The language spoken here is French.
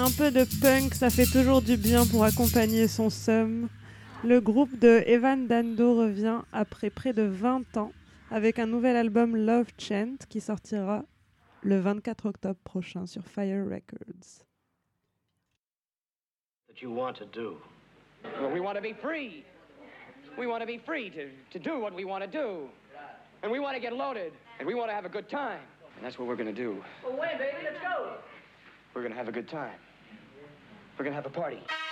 Un peu de punk, ça fait toujours du bien pour accompagner son seum. Le groupe de Evan Dando revient après près de 20 ans avec un nouvel album Love Chant qui sortira le 24 octobre prochain sur Fire Records. That you want to do. Well, we want to be free. We want to be free to do what we want to do. And we want to get loaded. And we want to have a good time. And that's what we're going to do. Well, when, baby? Let's go. We're going to have a good time. We're going to have a party.